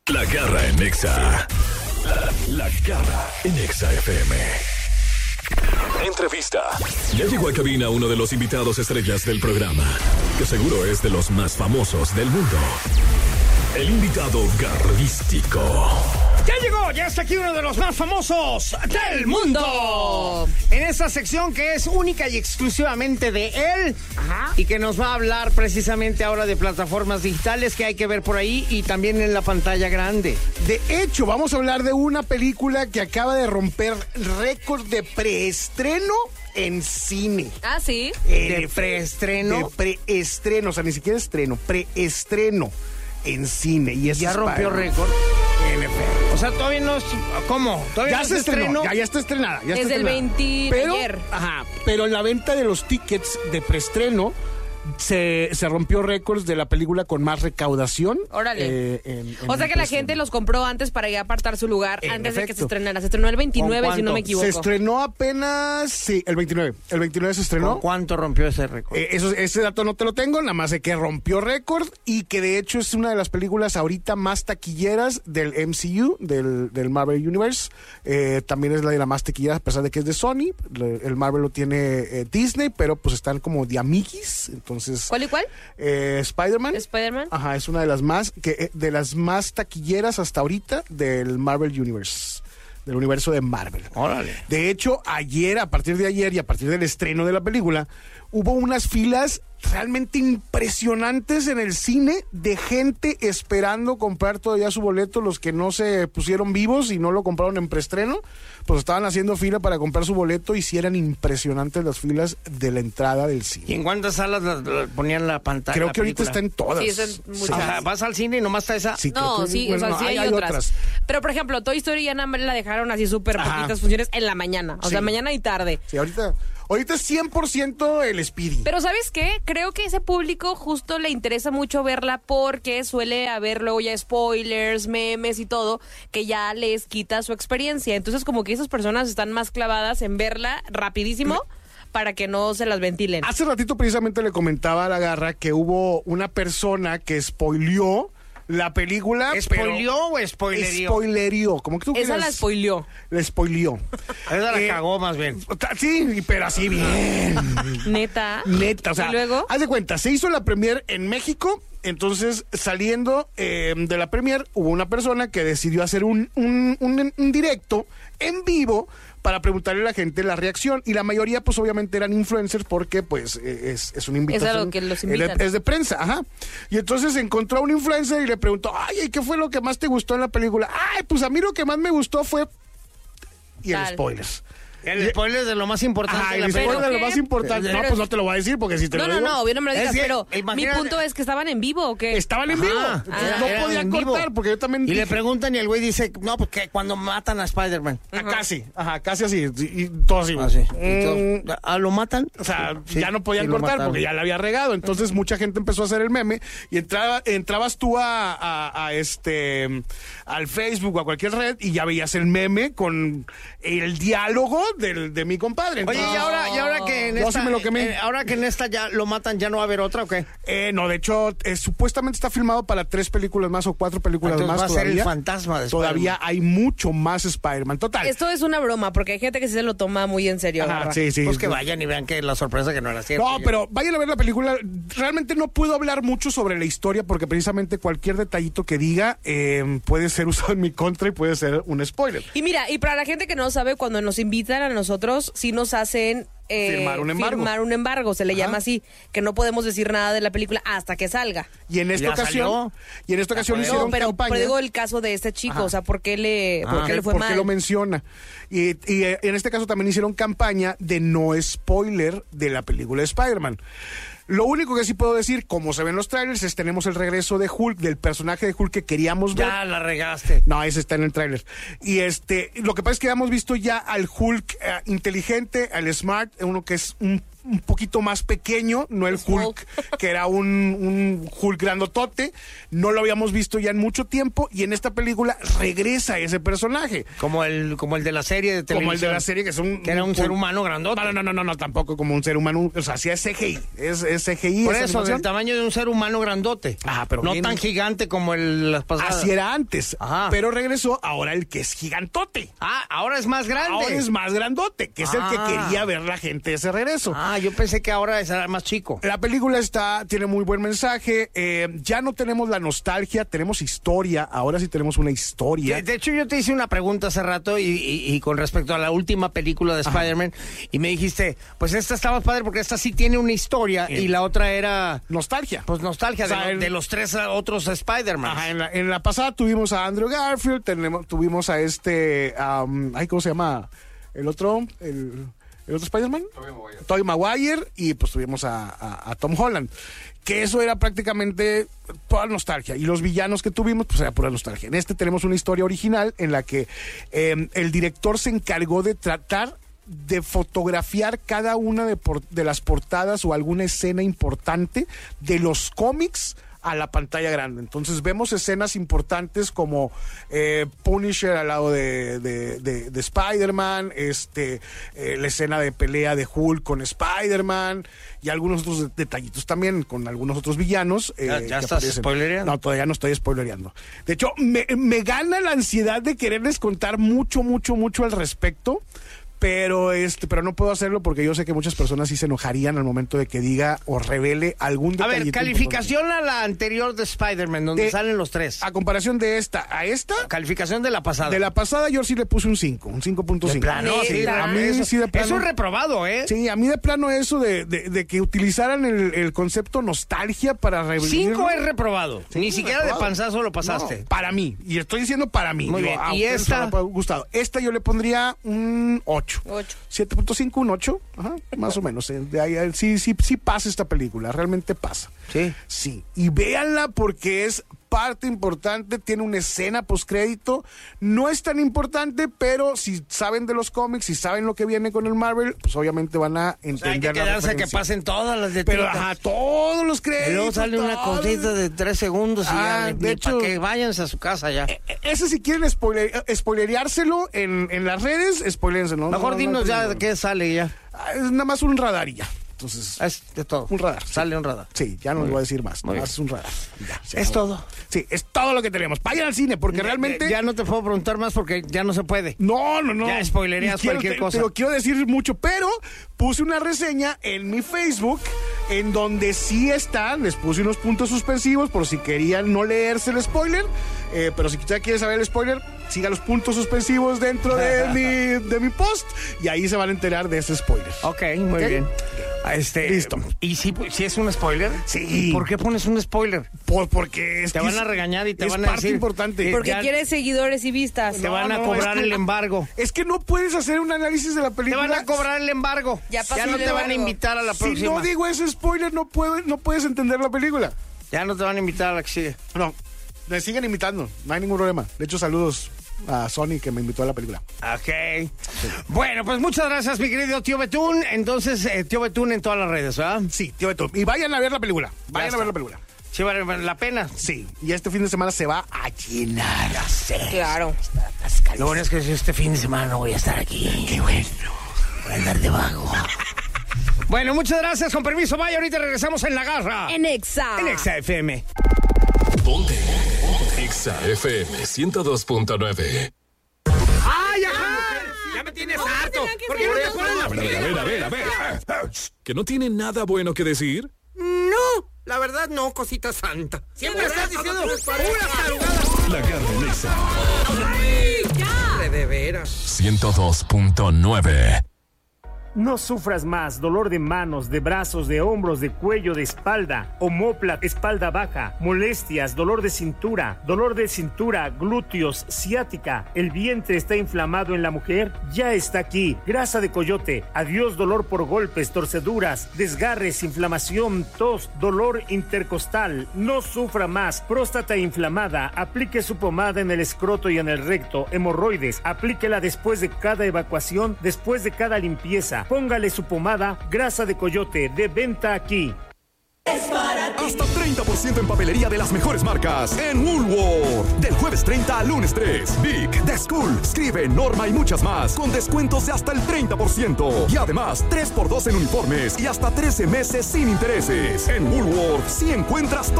La Garra en Nexa. La Garra en Nexa FM. Entrevista. Ya llegó a cabina uno de los invitados estrellas del programa, que seguro es de los más famosos del mundo. El invitado garrístico. Ya llegó, ya está aquí uno de los más famosos del mundo. En esta sección que es única y exclusivamente de él. Ajá. Y que nos va a hablar precisamente ahora de plataformas digitales que hay que ver por ahí y también en la pantalla grande. De hecho, vamos a hablar de una película que acaba de romper récord de preestreno en cine. Ah, sí. ¿De preestreno? De preestreno, o sea, ni siquiera estreno, preestreno en cine. Y ya rompió récord. O sea, todavía no es... ¿Cómo? ¿Todavía Ya no se estrenó, ya está estrenada. Ya está Desde el estrenada. 20 pero, ayer. Ajá, pero en la venta de los tickets de preestreno se rompió récords de la película con más recaudación. Órale. En O sea que la gente los compró antes para ya apartar su lugar En antes de que se efecto. estrenara. Se estrenó el 29, ¿Con si no me cuánto? equivoco. Se estrenó apenas, sí, el 29. El 29 se estrenó. ¿Con cuánto rompió ese récord? Ese dato no te lo tengo, nada más de que rompió récord y que de hecho es una de las películas ahorita más taquilleras del MCU, del Marvel Universe. También es la de la más taquillera, a pesar de que es de Sony. El Marvel lo tiene Disney, pero pues están como de amiguis, entonces... ¿Cuál y cuál? Spider-Man. ¿Spider-Man? Ajá, es una de las más taquilleras hasta ahorita del Marvel Universe, del universo de Marvel. Órale. De hecho, a partir de ayer y a partir del estreno de la película, hubo unas filas realmente impresionantes en el cine de gente esperando comprar todavía su boleto. Los que no se pusieron vivos y no lo compraron en preestreno, pues estaban haciendo fila para comprar su boleto y sí eran impresionantes las filas de la entrada del ¿Y cine. en cuántas salas ponían la pantalla? Creo la que ahorita película? está en todas. Sí, es en muchas. O sea, ¿vas al cine y nomás está esa? Sí, creo No, que- sí, bueno, o sea, sí hay otras. Pero, por ejemplo, Toy Story ya nada más la dejaron así súper Ajá. poquitas funciones en la mañana. O sea, Sí. mañana y tarde. Sí, ahorita es 100% el Speedy. Pero ¿sabes qué? Creo que ese público justo le interesa mucho verla porque suele haber luego ya spoilers, memes y todo, que ya les quita su experiencia. Entonces como que esas personas están más clavadas en verla rapidísimo para que no se las ventilen. Hace ratito precisamente le comentaba a la Garra que hubo una persona que spoileó la película. ¿Spoileó o spoilerió? Spoilerió, como que tú Esa quieras. la spoileó. La spoileó. Esa la cagó más bien. Sí, pero así bien. Neta. Neta, o sea, ¿Y luego? haz de cuenta, se hizo la premier en México, entonces saliendo de la premier hubo una persona que decidió hacer un directo en vivo para preguntarle a la gente la reacción, y la mayoría pues obviamente eran influencers porque pues es una invitación. Es a lo que los invitan. Es de prensa, ajá. Y entonces encontró a un influencer y le preguntó, ay, ¿qué fue lo que más te gustó en la película? Ay, pues a mí lo que más me gustó fue... Y el Tal. spoilers. El spoiler de lo más importante Ajá, de la el spoiler película. de lo ¿qué? más importante. Pero No, pues no te lo voy a decir porque si te No, lo no, digo... no, obvio no me lo digas, Es que, pero mi imagínate- punto es que estaban en vivo o qué. Estaban en vivo. Ajá. Entonces Ah, no eran podían en vivo. cortar porque yo también Y le dije, preguntan y el güey dice, no, porque cuando matan a Spider-Man. casi, casi así, y todo así. Así. ¿Lo matan? O sea, Sí, ya no podían sí lo cortar mataron. porque ya la había regado. Entonces mucha gente empezó a hacer el meme y entrabas tú al Facebook o a cualquier red y ya veías el meme con el diálogo de mi compadre. Oye, Entonces, y ahora que en Yo esta, sí me lo quemé. ahora que en esta ya lo matan, ¿ya no va a haber otra o qué? no, de hecho, supuestamente está filmado para 3 películas más o 4 películas Entonces más va a ser el todavía. fantasma de Todavía hay mucho más Spider-Man. Total. Esto es una broma porque hay gente que sí se lo toma muy en serio. Ajá, Garra. sí, sí. Pues que vayan y vean que la sorpresa que no era cierto. No, pero vayan a ver la película. Realmente no puedo hablar mucho sobre la historia porque precisamente cualquier detallito que diga puede ser usado en mi contra y puede ser un spoiler. Y mira, y para la gente que no sabe, cuando nos invitan a nosotros, sí nos hacen... Firmar un embargo. Firmar un embargo, se le Ajá. llama así, que no podemos decir nada de la película hasta que salga. Y en esta Ya ocasión, salió. hicieron No, pero campaña. digo el caso de este chico, Ajá. o sea, ¿por qué le fue ¿Por mal? qué lo menciona? Y en este caso también hicieron campaña de no spoiler de la película de Spider-Man. Lo único que sí puedo decir, como se ven los trailers, es tenemos el regreso de Hulk, del personaje de Hulk que queríamos ver. Ya la regaste. No, ese está en el tráiler. Y lo que pasa es que hemos visto ya al Hulk inteligente, al Smart, uno que es un un poquito más pequeño, no el Hulk, que era un Hulk grandotote. No lo habíamos visto ya en mucho tiempo y en esta película regresa ese personaje. Como el de la serie de televisión. Como el de la serie, que era un ser humano grandote. No, tampoco como un ser humano. O sea, sí es CGI. Es CGI. Por eso, del tamaño de un ser humano grandote. Pero no tan gigante como las pasadas. Así era antes. Ajá. Pero regresó ahora el que es gigantote. Ahora es más grande. Ahora es más grandote, que es el que quería ver la gente ese regreso. Yo pensé que ahora era más chico. La película tiene muy buen mensaje. Ya no tenemos la nostalgia, tenemos historia. Ahora sí tenemos una historia. De hecho, yo te hice una pregunta hace rato y con respecto a la última película de Spider-Man, y me dijiste, pues esta está más padre porque esta sí tiene una historia y la otra era... nostalgia. Pues nostalgia, o sea, de los tres otros Spider-Man. En la pasada tuvimos a Andrew Garfield, tuvimos a ¿cómo se llama? El otro Spider-Man, Tobey Maguire, y pues tuvimos a Tom Holland, que eso era prácticamente toda nostalgia, y los villanos que tuvimos pues era pura nostalgia. En este tenemos una historia original en la que el director se encargó de tratar de fotografiar cada una de las portadas o alguna escena importante de los cómics a la pantalla grande. Entonces vemos escenas importantes como Punisher al lado de Spider-Man, la escena de pelea de Hulk con Spider-Man y algunos otros detallitos también con algunos otros villanos. ¿Ya estás spoilereando? No, todavía no estoy spoilereando. De hecho, me gana la ansiedad de quererles contar mucho al respecto. Pero no puedo hacerlo porque yo sé que muchas personas sí se enojarían al momento de que diga o revele algún detallito. A ver, calificación a la anterior de Spider-Man, donde salen los tres. A comparación de esta a esta. Calificación de la pasada. De la pasada yo sí le puse un 5, un 5.5. ¿De plano? Sí, a mí sí de plano. Eso es reprobado, ¿eh? Sí, a mí de plano eso de que utilizaran el concepto nostalgia para revivir. 5 es reprobado. Sí, ni siquiera reprobado. De panzazo lo pasaste. No, para mí. Y estoy diciendo para mí. Muy bien. ¿Y esta? No gustado. Esta yo le pondría un 8. 7.5, un 8, más o menos. De ahí, sí pasa esta película, realmente pasa. Sí. Sí, y véanla porque es parte importante, tiene una escena postcrédito, no es tan importante, pero si saben de los cómics, si saben lo que viene con el Marvel, pues obviamente van a entender. Hay que quedarse que pasen todas las de pero todos los créditos. Y luego sale una cosita de 3 segundos y ya, de hecho, para que váyanse a su casa ya. Ese si quieren spoilereárselo en las redes, spoilenselo. Mejor dinos ya de qué sale ya. Es nada más un radar y ya. Entonces, es de todo. Un radar. Sale un radar. Sí, ya no les voy a decir más. Es un radar. Ya, es todo. Sí, es todo lo que tenemos. Vayan al cine porque realmente... Ya no te puedo preguntar más porque ya no se puede. No. Ya spoilerías cualquier cosa. Pero quiero decir mucho, pero puse una reseña en mi Facebook en donde sí están, les puse unos puntos suspensivos por si querían no leerse el spoiler, pero si usted quiere saber el spoiler, siga los puntos suspensivos dentro de mi post y ahí se van a enterar de ese spoiler. Ok, muy bien. Listo. ¿Y si es un spoiler? Sí. ¿Por qué pones un spoiler? Porque te van a regañar y te van a decir... importante. Porque quieres seguidores y vistas. Te van a cobrar el embargo. Es que no puedes hacer un análisis de la película. Te van a cobrar el embargo. Ya no te van a invitar a la próxima. Si no digo ese spoiler, no puedes entender la película. Ya no te van a invitar a la que sigue. No, me siguen invitando. No hay ningún problema. De hecho, saludos a Sony que me invitó a la película. Ok. Sí. Bueno, pues muchas gracias, mi querido Tío Betún. Entonces, Tío Betún en todas las redes, ¿verdad? Sí, Tío Betún. Y vayan a ver la película. Vayan a ver la película. ¿Sí vale la pena? Sí. Y este fin de semana se va a llenar. Ya sé. Claro. Lo bueno es que este fin de semana no voy a estar aquí. Qué bueno. Voy a andar de vago. Bueno, muchas gracias. Con permiso, vaya. Ahorita regresamos en La Garra. En Exa. En Exa FM. Ponte. Exa FM 102.9. ¡Ay, ajá! ¡Ya me tienes harto! ¿Por qué no te pones A ver. ¿Que no tiene nada bueno que decir? No, la verdad no, cosita santa. Siempre estás diciendo puras tarugadas. La Garra en Exa. ¡Ay, ya! De veras. 102.9. No sufras más dolor de manos, de brazos, de hombros, de cuello, de espalda, omóplata, espalda baja, molestias, dolor de cintura, glúteos, ciática, el vientre está inflamado en la mujer, ya está aquí. Grasa de coyote, adiós dolor por golpes, torceduras, desgarres, inflamación, tos, dolor intercostal. No sufra más. Próstata inflamada, aplique su pomada en el escroto y en el recto. Hemorroides, aplíquela después de cada evacuación, después de cada limpieza. sonrisa. Póngale su pomada Grasa de Coyote, de venta aquí. Hasta 30% en papelería de las mejores marcas en Woolworth. Del jueves 30 al lunes 3. Big, The School, Scribe, Norma y muchas más. Con descuentos de hasta el 30%. Y además 3x2 en uniformes y hasta 13 meses sin intereses. En Woolworth sí encuentras todo.